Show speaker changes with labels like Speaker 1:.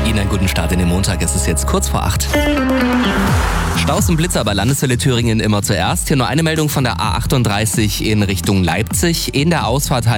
Speaker 1: Ihnen einen guten Start in den Montag. Es ist jetzt kurz vor 8. Staus und Blitzer bei Landeshölle Thüringen immer zuerst. Hier nur eine Meldung von der A38 in Richtung Leipzig. In der Ausfahrt